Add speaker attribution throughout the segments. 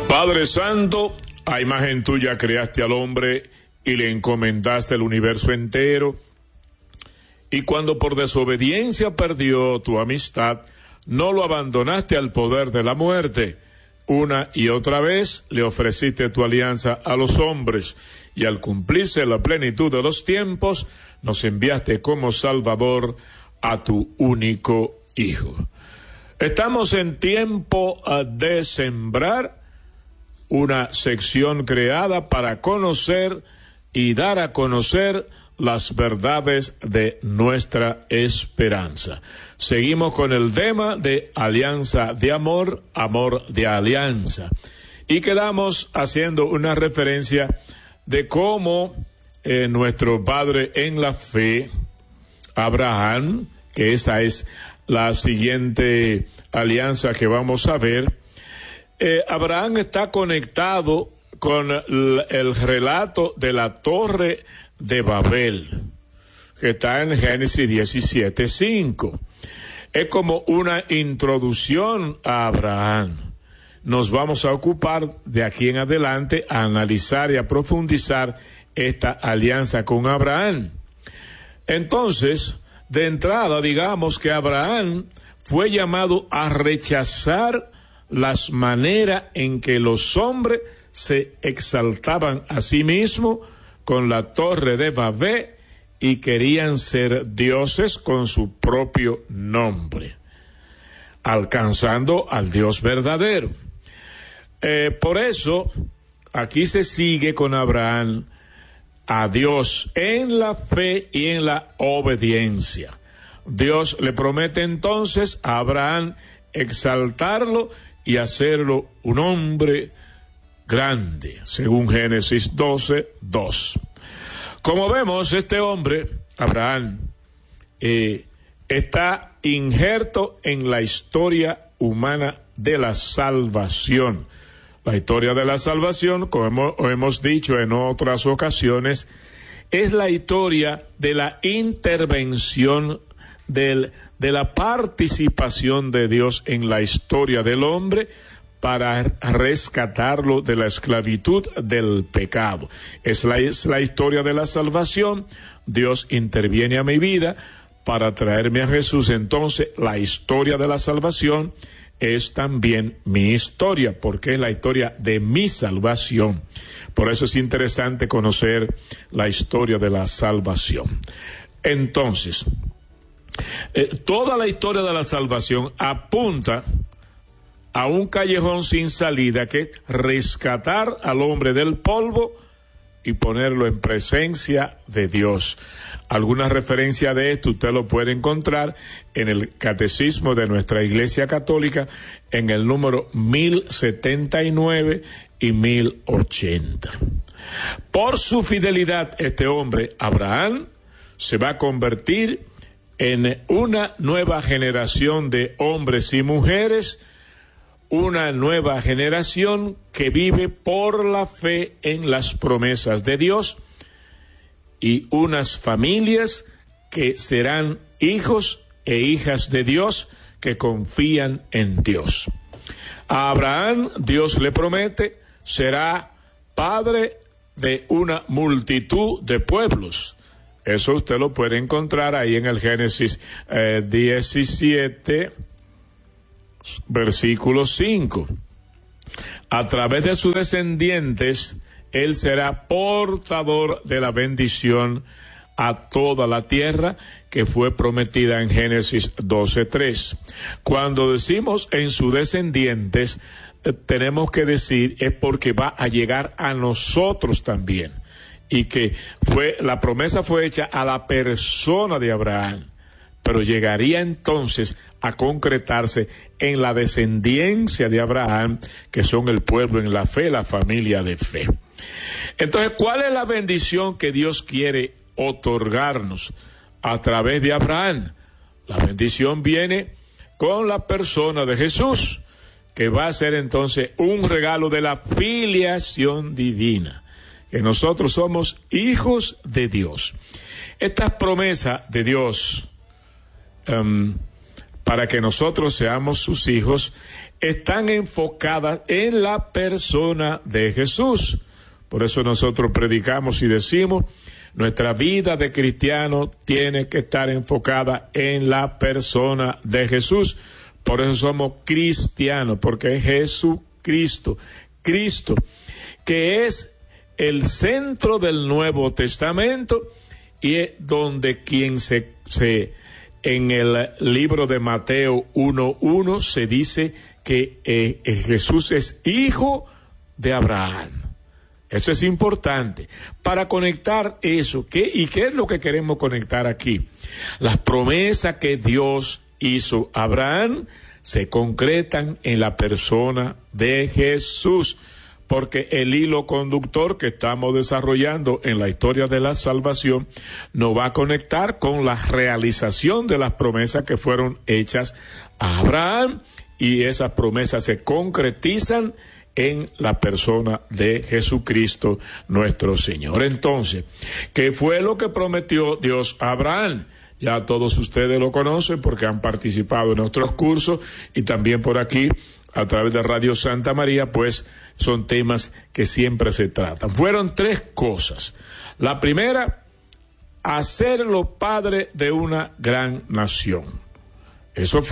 Speaker 1: Padre Santo, a imagen tuya creaste al hombre y le encomendaste el universo entero. Y cuando por desobediencia perdió tu amistad, no lo abandonaste al poder de la muerte. Una y otra vez le ofreciste tu alianza a los hombres, y al cumplirse la plenitud de los tiempos, nos enviaste como Salvador a tu único Hijo. Estamos en tiempo de sembrar, una sección creada para conocer y dar a conocer las verdades de nuestra esperanza. Seguimos con el tema de alianza de amor, amor de alianza. Y quedamos haciendo una referencia de cómo nuestro padre en la fe, Abraham, que esa es la siguiente alianza que vamos a ver, Abraham está conectado con el relato de la Torre de Babel, que está en Génesis 17:5. Es como una introducción a Abraham. Nos vamos a ocupar de aquí en adelante a analizar y a profundizar esta alianza con Abraham. Entonces, de entrada, digamos que Abraham fue llamado a rechazar las maneras en que los hombres se exaltaban a sí mismos con la Torre de Babel y querían ser dioses con su propio nombre, alcanzando al Dios verdadero. Por eso, aquí se sigue con Abraham a Dios en la fe y en la obediencia. Dios le promete entonces a Abraham exaltarlo y hacerlo un hombre grande, según Génesis 12:2. Como vemos, este hombre, Abraham, está injerto en la historia humana de la salvación. La historia de la salvación, como hemos dicho en otras ocasiones, es la historia de la intervención de la participación de Dios en la historia del hombre para rescatarlo de la esclavitud del pecado. Es la historia de la salvación. Dios interviene a mi vida para traerme a Jesús. Entonces, la historia de la salvación es también mi historia, porque es la historia de mi salvación. Por eso es interesante conocer la historia de la salvación. Entonces, toda la historia de la salvación apunta a un callejón sin salida, que es rescatar al hombre del polvo y ponerlo en presencia de Dios. Alguna referencia de esto usted lo puede encontrar en el Catecismo de nuestra Iglesia Católica en el número 1079 y 1080. Por su fidelidad, este hombre, Abraham, se va a convertir en una nueva generación de hombres y mujeres, una nueva generación que vive por la fe en las promesas de Dios, y unas familias que serán hijos e hijas de Dios que confían en Dios. A Abraham, Dios le promete, será padre de una multitud de pueblos. Eso usted lo puede encontrar ahí en el Génesis 17, versículo 5. A través de sus descendientes, él será portador de la bendición a toda la tierra que fue prometida en Génesis 12:3. Cuando decimos en sus descendientes, tenemos que decir es porque va a llegar a nosotros también, y que la promesa fue hecha a la persona de Abraham, pero llegaría entonces a concretarse en la descendencia de Abraham, que son el pueblo en la fe, la familia de fe. Entonces, ¿cuál es la bendición que Dios quiere otorgarnos a través de Abraham? La bendición viene con la persona de Jesús, que va a ser entonces un regalo de la filiación divina, que nosotros somos hijos de Dios. Estas promesas de Dios para que nosotros seamos sus hijos, están enfocadas en la persona de Jesús. Por eso nosotros predicamos y decimos, nuestra vida de cristiano tiene que estar enfocada en la persona de Jesús. Por eso somos cristianos, porque es Jesucristo, Cristo, que es el centro del Nuevo Testamento y es donde quien en el libro de Mateo 1:1 se dice que Jesús es hijo de Abraham. Eso es importante. Para conectar eso, ¿qué es lo que queremos conectar aquí? Las promesas que Dios hizo a Abraham se concretan en la persona de Jesús, porque el hilo conductor que estamos desarrollando en la historia de la salvación nos va a conectar con la realización de las promesas que fueron hechas a Abraham, y esas promesas se concretizan en la persona de Jesucristo nuestro Señor. Entonces, ¿qué fue lo que prometió Dios a Abraham? Ya todos ustedes lo conocen porque han participado en nuestros cursos y también por aquí a través de Radio Santa María, pues son temas que siempre se tratan. Fueron 3 cosas. La primera, hacerlo padre de una gran nación. Esa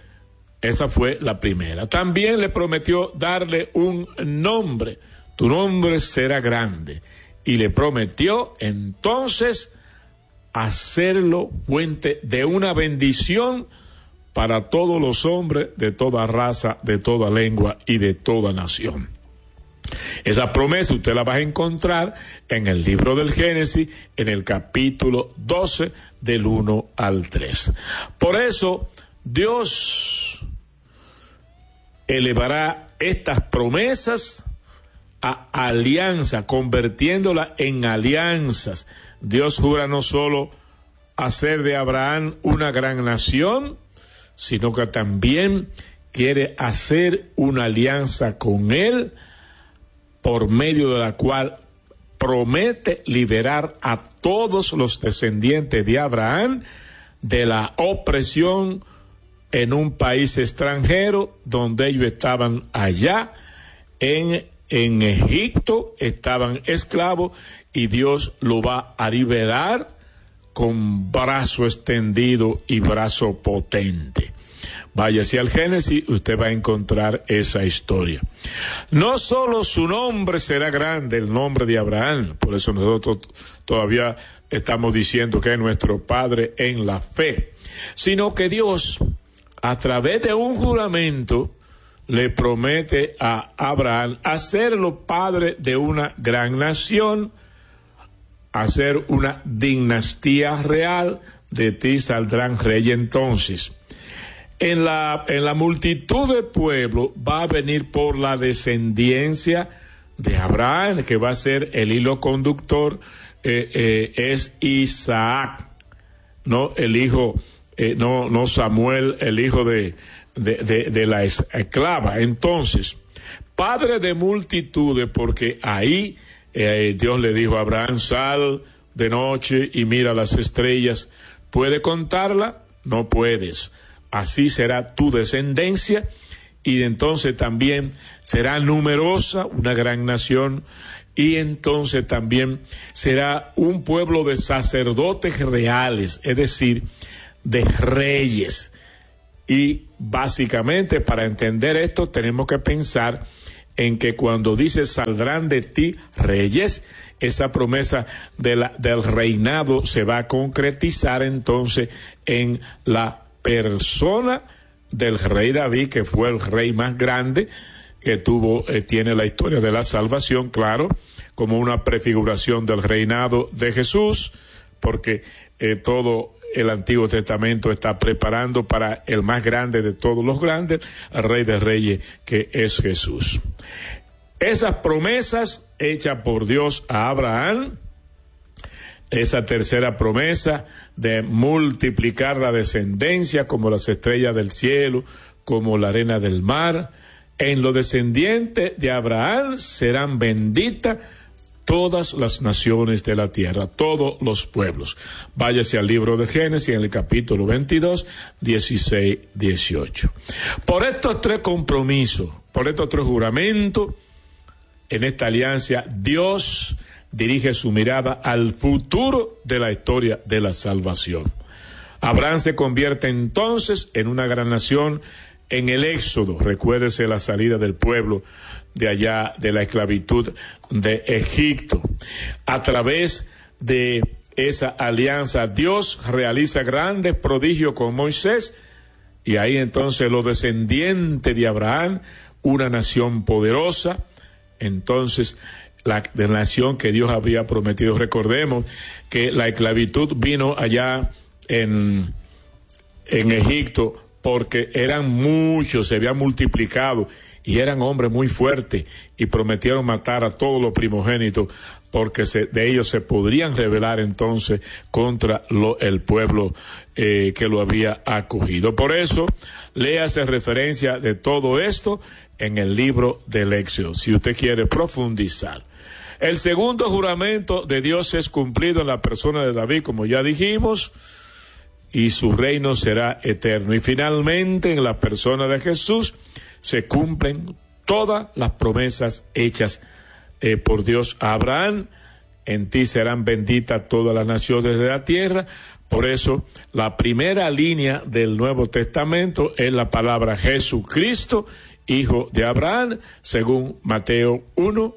Speaker 1: fue la primera. También le prometió darle un nombre. Tu nombre será grande. Y le prometió entonces hacerlo fuente de una bendición para todos los hombres de toda raza, de toda lengua y de toda nación. Esa promesa usted la va a encontrar en el libro del Génesis, en el capítulo 12, del 1 al 3. Por eso, Dios elevará estas promesas a alianza, convirtiéndolas en alianzas. Dios jura no solo hacer de Abraham una gran nación, sino que también quiere hacer una alianza con él, por medio de la cual promete liberar a todos los descendientes de Abraham de la opresión en un país extranjero, donde ellos estaban allá en Egipto, estaban esclavos, y Dios lo va a liberar con brazo extendido y brazo potente. Váyase al Génesis, usted va a encontrar esa historia. No solo su nombre será grande, el nombre de Abraham, por eso nosotros todavía estamos diciendo que es nuestro padre en la fe, sino que Dios, a través de un juramento, le promete a Abraham hacerlo padre de una gran nación, hacer una dinastía real, de ti saldrán reyes. Entonces, en la multitud de pueblos va a venir por la descendencia de Abraham, que va a ser el hilo conductor, es Isaac, no el hijo, no Samuel, el hijo de la esclava. Entonces, padre de multitudes, porque ahí Dios le dijo a Abraham: sal de noche y mira las estrellas. ¿Puede contarla? No puedes. Así será tu descendencia, y entonces también será numerosa, una gran nación, y entonces también será un pueblo de sacerdotes reales, es decir, de reyes. Y básicamente, para entender esto, tenemos que pensar en que cuando dice saldrán de ti reyes, esa promesa del reinado se va a concretizar entonces en la persona del rey David, que fue el rey más grande que tiene la historia de la salvación, claro, como una prefiguración del reinado de Jesús, porque todo el Antiguo Testamento está preparando para el más grande de todos los grandes, el Rey de Reyes, que es Jesús. Esas promesas hechas por Dios a Abraham, esa tercera promesa de multiplicar la descendencia como las estrellas del cielo, como la arena del mar, en los descendientes de Abraham serán benditas todas las naciones de la tierra, todos los pueblos. Váyase al libro de Génesis en el capítulo 22, 16, 18. Por estos tres compromisos, por estos tres juramentos, en esta alianza, Dios dirige su mirada al futuro de la historia de la salvación. Abraham se convierte entonces en una gran nación en el Éxodo. Recuérdese la salida del pueblo de allá de la esclavitud de Egipto. A través de esa alianza, Dios realiza grandes prodigios con Moisés, y ahí entonces los descendientes de Abraham, una nación poderosa, entonces la nación que Dios había prometido. Recordemos que la esclavitud vino allá en Egipto porque eran muchos, se habían multiplicado y eran hombres muy fuertes, y prometieron matar a todos los primogénitos porque de ellos se podrían rebelar entonces contra el pueblo que lo había acogido. Por eso, léase referencia de todo esto en el libro del Éxodo, si usted quiere profundizar. El segundo juramento de Dios es cumplido en la persona de David, como ya dijimos, y su reino será eterno. Y finalmente, en la persona de Jesús, se cumplen todas las promesas hechas por Dios a Abraham. En ti serán benditas todas las naciones de la tierra. Por eso, la primera línea del Nuevo Testamento es la palabra Jesucristo, hijo de Abraham, según Mateo 1,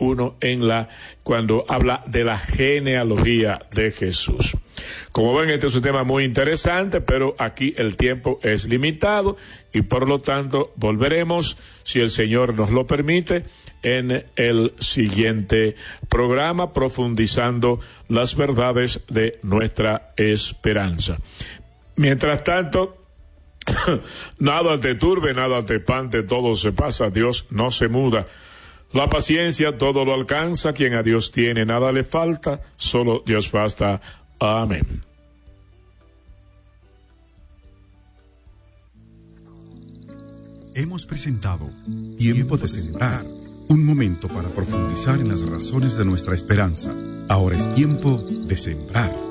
Speaker 1: cuando habla de la genealogía de Jesús. Como ven, este es un tema muy interesante, pero aquí el tiempo es limitado y por lo tanto volveremos, si el Señor nos lo permite, en el siguiente programa, profundizando las verdades de nuestra esperanza. Mientras tanto, nada te turbe, nada te espante, todo se pasa, Dios no se muda. La paciencia todo lo alcanza, quien a Dios tiene nada le falta, solo Dios basta. Amén.
Speaker 2: Hemos presentado Tiempo de Sembrar, un momento para profundizar en las razones de nuestra esperanza. Ahora es tiempo de sembrar.